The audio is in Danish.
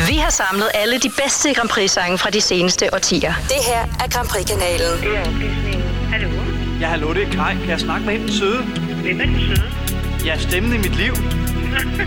Vi har samlet alle de bedste Grand Prix-sange fra de seneste årtier. Det her er Grand Prix-kanalen. Det er oplæsningen. Hallo? Ja, hallo, det er Kai. Kan jeg snakke med hende søde? Hvem er den søde? Ja, stemmen i mit liv.